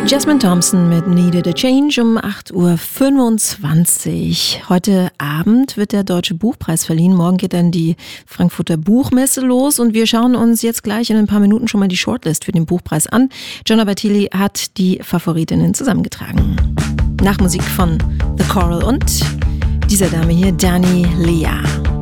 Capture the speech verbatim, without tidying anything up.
Jasmine Thompson mit Needed a Change um acht Uhr fünfundzwanzig. Heute Abend wird der Deutsche Buchpreis verliehen. Morgen geht dann die Frankfurter Buchmesse los und wir schauen uns jetzt gleich in ein paar Minuten schon mal die Shortlist für den Buchpreis an. Gianna Battili hat die Favoritinnen zusammengetragen. Nach Musik von The Coral und dieser Dame hier, Dani Lea.